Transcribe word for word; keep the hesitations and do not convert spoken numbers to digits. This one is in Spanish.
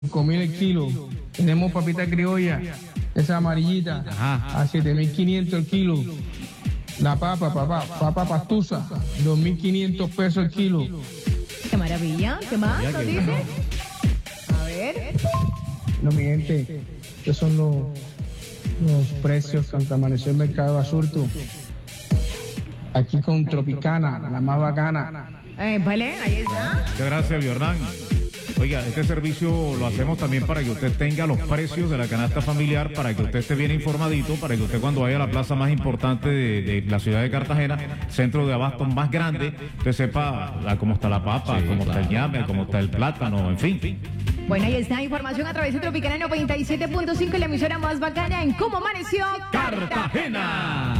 cinco mil el kilo. Tenemos papita criolla, esa amarillita, Ajá. a siete mil quinientos el kilo. La papa, papá, papa pastusa, dos mil quinientos pesos el kilo. ¡Qué maravilla! ¿Qué más Mira nos qué dice? bueno. A ver. No, mi gente, estos son los, los precios que amaneció el mercado de Basurto. Aquí con Tropicana, la más bacana. Eh, vale, ahí está. Muchas gracias, Biornán. Oiga, este servicio lo hacemos también para que usted tenga los precios de la canasta familiar, para que usted esté bien informadito, para que usted cuando vaya a la plaza más importante de, de la ciudad de Cartagena, centro de abasto más grande, usted sepa la- cómo está la papa, Sí, cómo claro. está el ñame, cómo está el plátano, en fin. Bueno, ahí está información a través de Tropicana noventa y siete punto cinco, la emisora más bacana en Cómo Amaneció ¡Cartagena!